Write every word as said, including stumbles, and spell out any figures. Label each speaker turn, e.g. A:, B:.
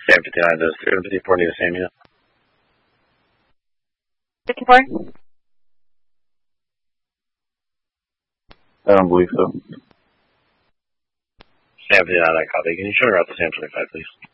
A: Sam fifty-nine, does three fifty-four need a SAM unit?
B: fifty-four?
C: I don't believe so.
A: Sam fifty-nine, I copy. Can you show her out the SAM twenty-five, please?